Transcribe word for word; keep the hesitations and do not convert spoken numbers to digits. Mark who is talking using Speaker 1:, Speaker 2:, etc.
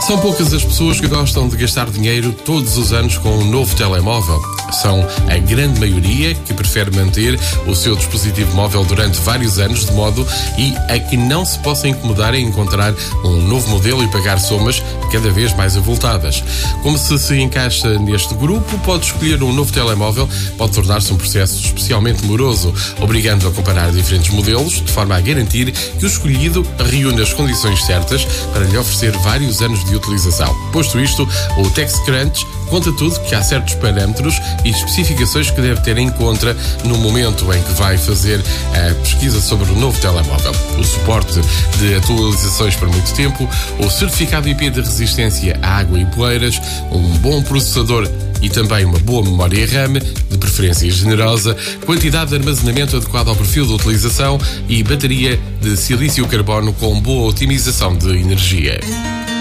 Speaker 1: São poucas as pessoas que gostam de gastar dinheiro todos os anos com um novo telemóvel. São a grande maioria que prefere manter o seu dispositivo móvel durante vários anos, de modo e a que não se possa incomodar em encontrar um novo modelo e pagar somas cada vez mais avultadas. Como se se encaixa neste grupo, pode escolher um novo telemóvel, pode tornar-se um processo especialmente moroso, obrigando a comparar diferentes modelos, de forma a garantir que o escolhido reúne as condições certas para lhe oferecer vários anos de utilização. Posto isto, o TechCrunch conta tudo que há certos parâmetros e especificações que deve ter em conta no momento em que vai fazer a pesquisa sobre o novo telemóvel. O suporte de atualizações por muito tempo, o certificado I P de resistência à água e poeiras, um bom processador e também uma boa memória RAM, de preferência generosa, quantidade de armazenamento adequada ao perfil de utilização e bateria de silício-carbono com boa otimização de energia.